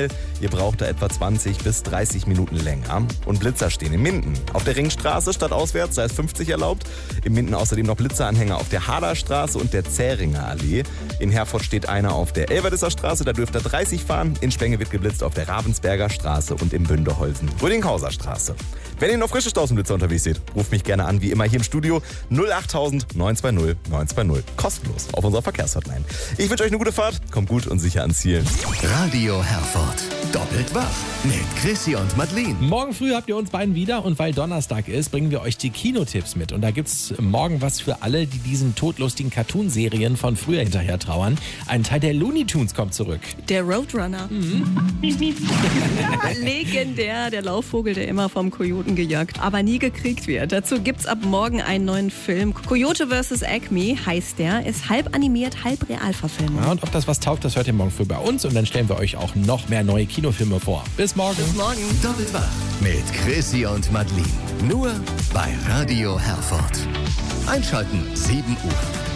schnell. Ihr braucht da etwa 20 bis 30 Minuten länger. Und Blitzer stehen in Minden. Auf der Ringstraße stadtauswärts, da ist 50 erlaubt. In Minden außerdem noch Blitzeranhänger auf der Haderstraße und der Zähringer Allee. In Herford steht einer auf der Elverdisser Straße, da dürft ihr 30 fahren. In Spenge wird geblitzt auf der Ravensberger Straße und im Bündeholzen Rödinghauser Straße. Wenn ihr noch frische Straßenblitzer unterwegs seht, ruft mich gerne an, wie immer hier im Studio 08000 920 920. Kostenlos auf unserer Verkehrshotline. Ich wünsche euch eine gute Fahrt, kommt gut und sicher ans Ziel. Radio Herford. Doppelt wach mit Chrissy und Madeleine. Morgen früh habt ihr uns beiden wieder und weil Donnerstag ist, bringen wir euch die Kinotipps mit. Und da gibt's morgen was für alle, die diesen todlustigen Cartoonserien von früher hinterher trauern. Ein Teil der Looney Tunes kommt zurück. Der Roadrunner. Ja, legendär, der Laufvogel, der immer vom Kojoten gejagt, aber nie gekriegt wird. Dazu gibt's ab morgen einen neuen Film. Coyote vs. Acme heißt der, ist halb animiert, halb Realverfilmung. Ja, und ob das was taugt, das hört ihr morgen früh bei uns und dann stellen wir euch auch noch mehr neue Kinofilme vor. Bis morgen. Bis morgen. Doppelt wach mit Chrissy und Madeleine. Nur bei Radio Herford. Einschalten 7 Uhr.